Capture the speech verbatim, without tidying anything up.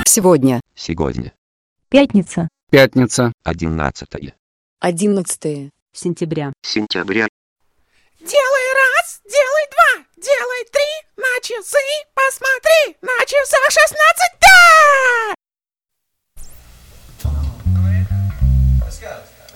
сегодня? Сегодня. Пятница. Пятница. Одиннадцатое. Одиннадцатое Сентября. Сентября. Делай раз, делай два, делай три, на часы, посмотри, на часах шестнадцать, да! Let's go.